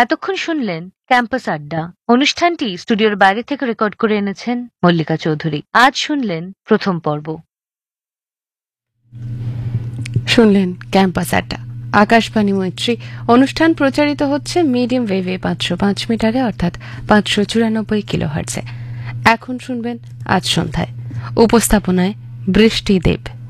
এতক্ষণ শুনলেন ক্যাম্পাস আড্ডা। অনুষ্ঠানটি স্টুডিওর বাইরে থেকে রেকর্ড করে এনেছেন মল্লিকা চৌধুরী। আজ শুনলেন প্রথম পর্ব। শুনলেন ক্যাম্পাস আড্ডা, আকাশবাণী মৈত্রী। অনুষ্ঠান প্রচারিত হচ্ছে মিডিয়াম ওয়েভে 505 মিটারে, অর্থাৎ 594 কিলোহার্টজে। এখন শুনবেন আজ সন্ধ্যায়। উপস্থাপনায় বৃষ্টি দেব।